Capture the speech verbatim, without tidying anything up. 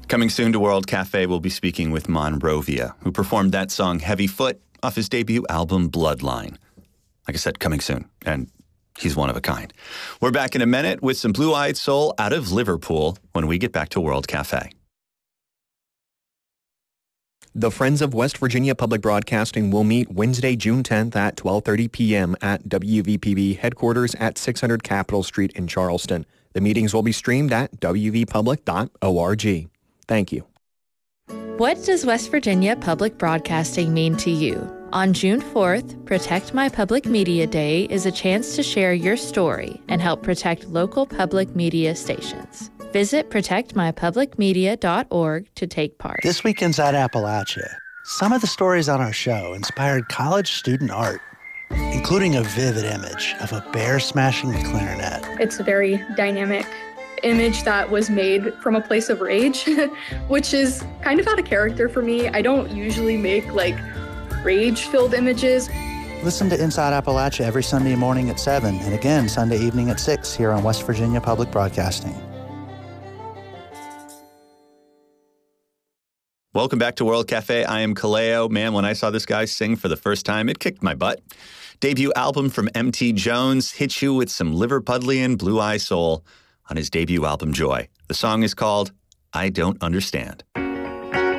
Coming soon to World Cafe, we'll be speaking with Monrovia, who performed that song Heavy Foot off his debut album Bloodline. Like I said, coming soon, and he's one of a kind. We're back in a minute with some Blue-Eyed Soul out of Liverpool when we get back to World Cafe. The Friends of West Virginia Public Broadcasting will meet Wednesday, June tenth at twelve thirty p.m. at W V P B headquarters at six hundred Capitol Street in Charleston. The meetings will be streamed at w v public dot org. Thank you. What does West Virginia Public Broadcasting mean to you? On June fourth, Protect My Public Media Day is a chance to share your story and help protect local public media stations. Visit protect my public media dot org to take part. This week inside Appalachia, some of the stories on our show inspired college student art, including a vivid image of a bear smashing a clarinet. It's a very dynamic image that was made from a place of rage, which is kind of out of character for me. I don't usually make like rage-filled images. Listen to Inside Appalachia every Sunday morning at seven and again Sunday evening at six here on West Virginia Public Broadcasting. Welcome back to World Cafe. I am Kaleo. Man, when I saw this guy sing for the first time, it kicked my butt. Debut album from M T Jones hits you with some Liverpudlian Blue-Eye Soul on his debut album, Joy. The song is called I Don't Understand.